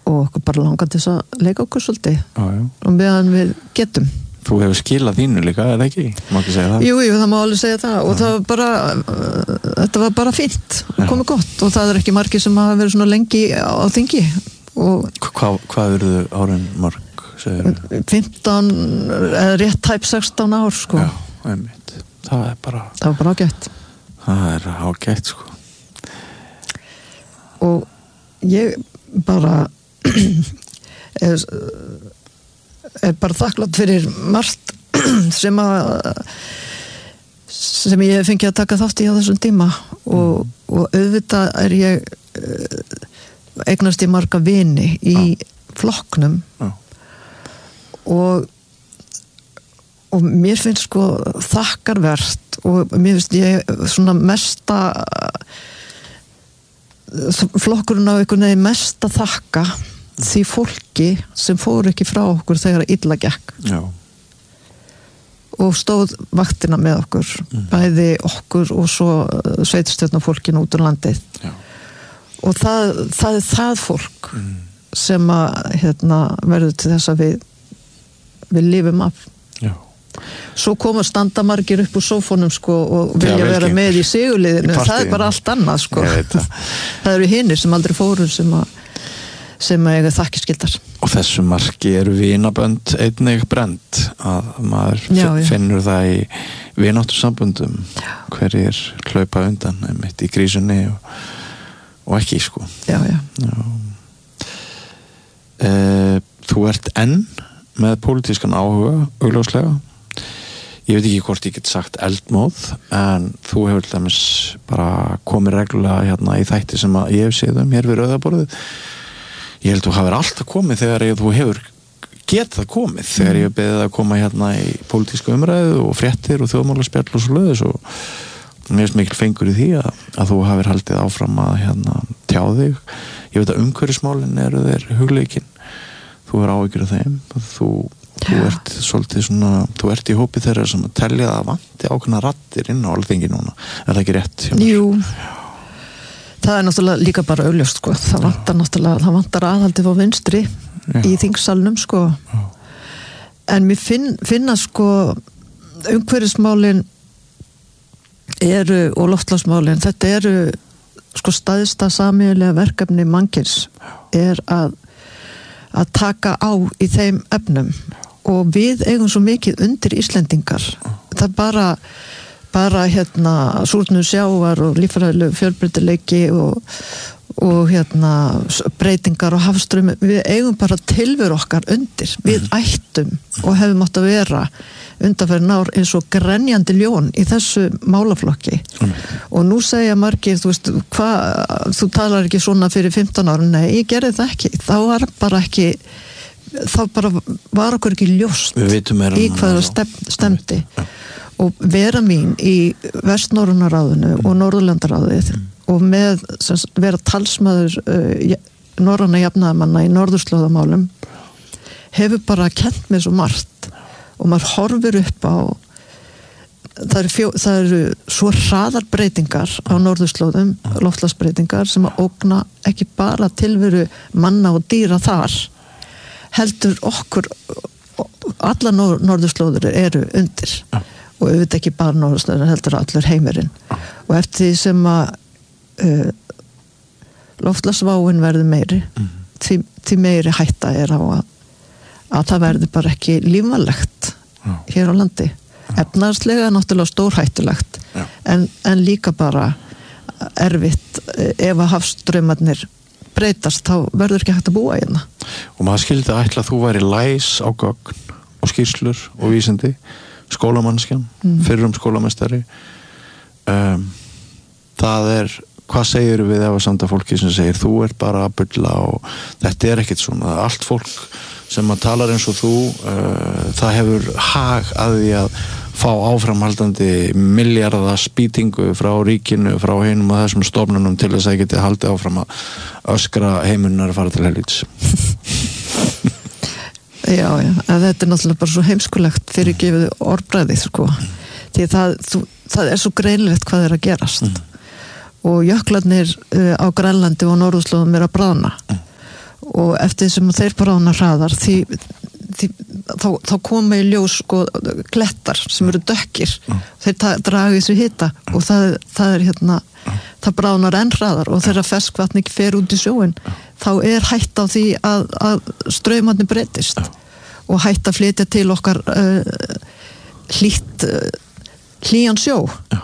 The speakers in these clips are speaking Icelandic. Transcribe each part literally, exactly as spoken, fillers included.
og okkur bara langar til þess að leika okkur svolítið Já, já. og meðan við getum. Þú hefur skilað þínu líka, er það ekki? Má ekki segja það? Jú, jú, það má alveg segja það og það var bara, uh, þetta var bara fínt og komið gott og það er ekki margir sem hafa verið svona lengi á, á þingi. Og Hvað, hvað eruðu árin marg, segir þú? fimmtán, eða rétt tæp sextán ár, sko. Já, einmitt. Það er bara... Það var bara ágætt. Það er ágætt, sko. Og ég bara er, er bara þakklátt fyrir margt sem að sem ég hef fengið að taka þátt í á þessum tíma og, mm. og auðvitað er ég eignast í marga vini í ja. flokknum ja. og og mér finnst sko þakkarvert og mér finnst ég svona mesta flokkurinn á einhvern veginn mest að þakka því fólki sem fór ekki frá okkur þegar illa gekk. Já. Og stóð vaktina með okkur, mm. bæði okkur og svo sveitarstjórnarfólkinu út úr landið. Já. Og það, það er það fólk mm. sem að hérna, verður til þess að við við lifum af. Já. Svo koma standamargir upp úr sófónum sko og vilja Já, vera með í sigurliðinu, í það er bara allt annað sko. það. það eru hinir sem aldrei fóru sem að sem að eiga þakkiskildar. Og þessu marki eru vinabönd einnig brend að maður já, já. finnur það í vináttursamböndum hverjir hlaupa undan einmitt í krísunni og, og ekki sko. Já, já. já. E, þú ert enn með pólitískan áhuga augljóslega. Ég veit ekki hvort ég get sagt eldmóð en þú hefur til dæmis bara komið reglulega hérna í þætti sem að ég hef séð um hér við rauðaborðið. Ég held að þú hafir alltaf komið þegar ég, þú hefur getað komið þegar ég hef beðið að koma hérna í pólitíska umræðu og fréttir og þjóðmálaspjall og svo löðis og mér finnst mikil fengur í því að, að þú hafir haldið áfram að hérna tjá þig. Ég veit að umhverfismálin eru þeir hugleikin. Þú er áhyggjur af þeim. Þú, þú ert svolítið svona, þú ert í hópi þeirra sem að telja það vanti ákveðna raddir inn á alþingi núna. Er það ekki rétt? Jú. Það er náttúrulega líka bara augljóst sko. Það vantar náttúrulega, það vantar aðhaldið á vinstri Já. Í þingsalnum sko. Já. En mér finn, finna sko umhverfismálin eru og loftslagsmálin, þetta eru sko stæðsta sameiginlega verkefni mannkins er að að taka á í þeim efnum og við eigum svo mikið undir Íslendingar. Það bara bara hérna súrnun sjávar og líffræðilegu fjölbreytileiki og, og hérna breytingar og hafstraumi, við eigum bara tilveru okkar undir, við ættum og hefum átt að vera undanfarin ár eins og grenjandi ljón í þessu málaflokki mm. og nú segja margir, þú veist hvað, þú talar ekki svona fyrir fimmtán ára, nei, ég gerði það ekki þá var bara ekki þá bara var okkur ekki ljóst í hvað það stemdi ja. Og vera mín í Vestnorrænaráðinu mm. og Norðurlandaráðið mm. og með sem, vera talsmaður uh, norræna jafnaðarmanna í norðurslóðamálum hefur bara kennt mér svo margt og maður horfir upp á það eru, fjó, það eru svo hraðar breytingar á norðurslóðum loftslagsbreytingar sem að ógna ekki bara tilveru manna og dýra þar heldur okkur alla nor- norðurslóður eru undir og auðvitað ekki bara norðurslóður heldur allur heimurinn og eftir því sem að uh, loftslagsváin verður meiri mm. því, því meiri hætta er á að að það verður bara ekki lífvænlegt Já. Hér á landi. Efnahagslega er náttúrulega stórhættulegt en, en líka bara erfitt ef að hafstraumarnir breytast þá verður ekki hægt að búa hérna. Og maður skildi að ætla að þú væri læs á gögn og skýrslur og vísindi, skólamannskjan, mm. fyrrum skólamestari. Um, það er, hvað segir við ef að sanda fólki sem segir þú ert bara að bulla og þetta er ekkit svona, allt fólk sem að talar eins og þú uh, það hefur hag að því að fá áframhaldandi milljarða spýtingu frá ríkinu, frá hinum og þessum stofnunum til þess að geti haldið áfram að öskra heiminnar að fara til helvítis. Já, já, en þetta er náttúrulega bara svo heimskulegt fyrir gefið orðbræðið sko, því það, þú, það er svo greinlegt hvað er að gerast mm. og jöklarnir uh, á Grænlandi og Norðurslóðum er að bráðna mm. og eftir sem þeir bráðna hraðar því, því þá, þá koma í ljós sko klettar sem eru dökkir mm. þeir ta- draga í sig hita mm. og það, það er hérna mm. það bráðnar enn hraðar og þegar ferskvatn ekki fer út í sjóin mm. þá er hætt á því að, að straumarnir breytist mm. og hætt að flytja til okkar uh, hlýtt uh, hlýjan sjó mm.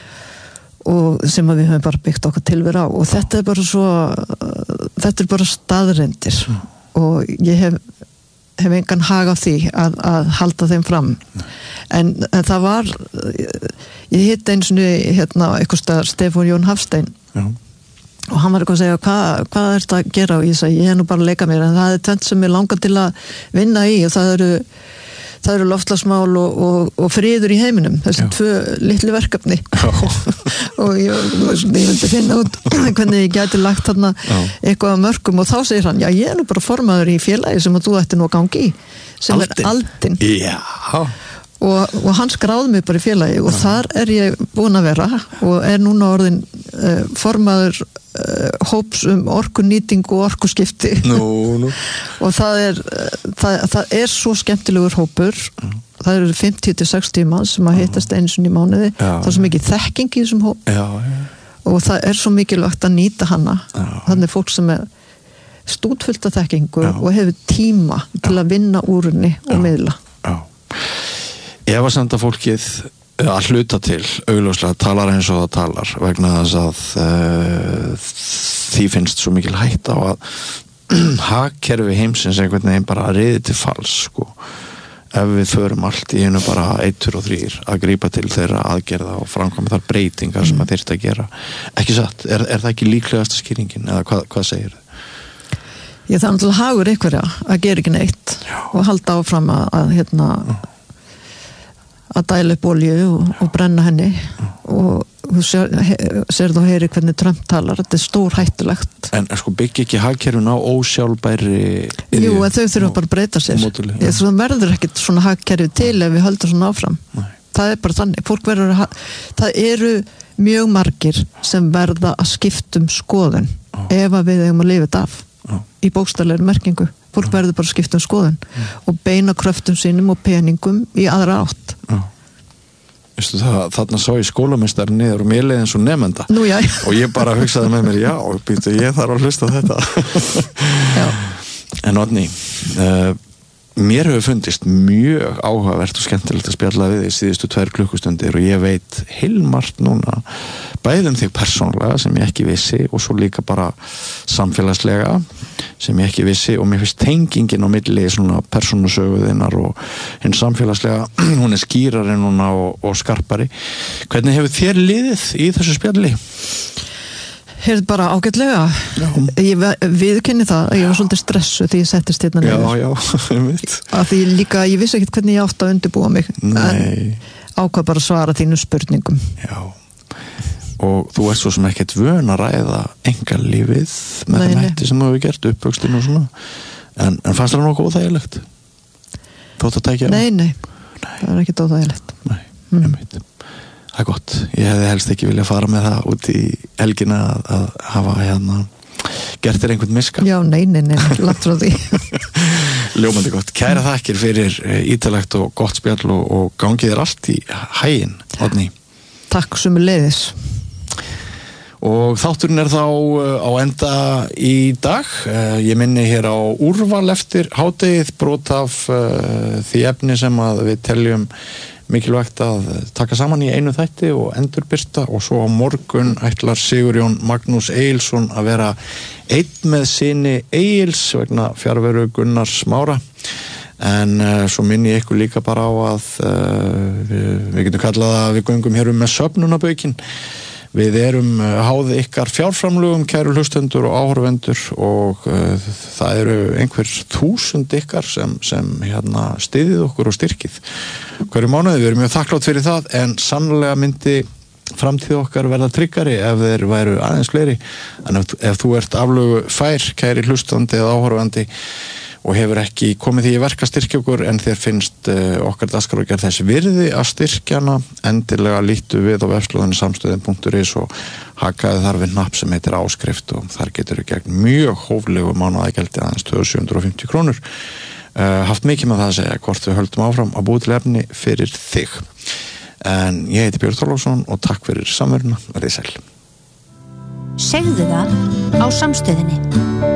og sem að við höfum bara byggt okkar tilvera á og þetta er bara svo þetta er bara staðreyndir mm. og ég hef, hef engan hag á því að, að halda þeim fram mm. en, en það var ég hitt eins og hérna eitthvað stað Stefán Jón Hafstein mm. og hann var eitthvað að segja hvað, hvað er þetta að gera og ég sagði ég er nú bara að leika mér en það er tvennt sem ég langar til að vinna í og það eru það eru loftslagsmál og, og, og friður í heiminum þessi tvö litlu verkefni og ég, ég vildi finna út hvernig ég gæti lagt þarna Já. Eitthvað að mörkum og þá segir hann, já ég er nú bara formaður í félagi sem að þú ætti nú að gangi í sem Aldin. Er Aldin Já. Og, og hann skráði mig bara í félagi og Já. Þar er ég búin að vera og er núna orðin uh, formaður uh, hóps um orkunýting og orkuskipti no, no. og það er, uh, það, það er svo skemmtilegur hópur mm. það eru fimmtíu til sextíu manns sem að hittast einu sinni í mánuði Já. Það er svo mikið þekking í þessum hóp Já, ja. og það er svo mikilvægt að nýta hana Já. Þannig er fólk sem er stútfullt af þekkingu Já. Og hefur tíma til að vinna úr henni og Já. Miðla Já Ef að senda fólkið að hluta til augljóslega talar eins og það talar vegna þess að uh, því finnst svo mikil hætta á að hagkerfi heimsins einhvern veginn bara riði til falls sko ef við förum allt í einu bara eittur og þrýr að grípa til þeirra aðgerða og framkvæma þar breytingar mm. sem að þyrfti að gera ekki satt, er, er það ekki líklegasta skýringin eða hvað, hvað segir þið? Ég það er náttúrulega hagur einhverja að gera ekki neitt Já. Og halda áfram að, að hérna mm. að dæla upp olíu og, og brenna henni og þú sér, sér þú heyri hvernig Trump talar þetta er stór hættulegt En sko byggja ekki hagkerfin á ósjálfbæri Jú, en þau þurfa bara að breyta sér mótuli, ja. Það verður ekkit svona hagkerfi til ef við höldum svona áfram Nei. Það er bara þannig, fólk verður að það eru mjög margir sem verða að skiptum skoðun ah. ef að við eigum að lifa þetta af ah. í bókstaflegri merkingu fólk ah. verður bara að skipta um skoðun ah. og beina kröftum sínum og peningum í aðra átt ah. Vistu það, þarna sá ég skólameistarinn niður og mér leiði eins og nefnda Nú, já. og ég bara hugsaði með mér, já, býtu, ég þarf að hlusta þetta Já. En Oddný uh, mér hefur fundist mjög áhugavert og skemmtilegt að spjalla við í síðustu tvær klukkustundir og ég veit heilmargt núna bæðum þig persónlega sem ég ekki vissi og svo líka bara samfélagslega sem ég ekki vissi og mér finnst tengingin á milli svona persónusöguðinnar og hinn samfélagslega hún er skýrari núna og, og skarpari hvernig hefur þér liðið í þessu spjalli? Heyrð bara ágætlega ég viðurkenni það að ég var svolítið stressu því ég settist hérna já, já, ég veit að því líka, ég vissi ekkert hvernig ég átti að undirbúa mig Nei. En ákvað bara að svara þínum spurningum Já, og þú ert svo sem ekkert vön að ræða engalífið með þeim hætti sem þú hefur gert uppvöxtin og svona en, en fannst það nokkuð óþægilegt? Þótt að tækja á? Nei, nei, nei, það er ekkert óþægilegt Nei, mm. ég veit Það er gott, ég hefði helst ekki viljað fara með það út í helgina að, að hafa hérna gert þér einhvern miska Já, nei, nei, nei, langt frá því Ljómandi gott, kæra þakkir fyrir ítalegt og gott spjall og, og gangið þér allt í hæginn, Oddný Takk sömuleiðis Og þátturinn er þá á enda í dag ég minni hér á úrval eftir hádegið brot af uh, því efni sem að við teljum mikilvægt að taka saman í einu þætti og endurbyrta og svo á morgun ætlar Sigurjón Magnús Egilsson að vera einn með syni Egils vegna fjarveru Gunnars Smára en uh, svo minni ég ykkur líka bara á að uh, við, við getum kallað að við göngum hér um með söfnunabaukin Við erum háð ykkar fjárframlögum, kæru hlustendur og áhorfendur og uh, það eru einhver þúsund ykkar sem, sem hérna, styðið okkur og styrkið. Hverju mánuði, við erum mjög þakklátt fyrir það en sannlega myndi framtíð okkar verða tryggari ef þeir væru aðeins fleiri. En ef, ef þú ert aflögu fær, kæri hlustandi eða áhorfandi og hefur ekki komið því í verk að styrkja okkur en þér finnst uh, okkar dagskrárgerð þess virði að styrkjana, endilega lítu við á vefslóðinu samstöðin punktur is og hakaði þar við hnapp sem heitir áskrift og þar getur við gegn mjög hóflegu mánaðagjaldi aðeins tvö þúsund sjö hundruð og fimmtíu krónur. Uh, haft mikið með það að segja hvort við höldum áfram að búið til efni fyrir þig. En ég heiti Björn Þorláksson og takk fyrir samveruna, verið sæl. Segðu það á samstöðinni.